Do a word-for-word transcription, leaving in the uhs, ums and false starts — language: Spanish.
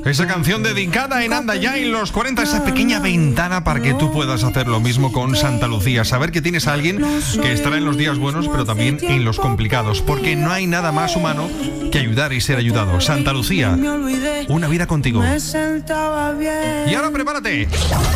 Esa canción dedicada en Anda Ya en los cuarenta, esa pequeña ventana para que tú puedas hacer lo mismo con Santa Lucía. Saber que tienes a alguien que estará en los días buenos, pero también en los complicados. Porque no hay nada más humano que ayudar y ser ayudado. Santa Lucía, una vida contigo. Y ahora prepárate.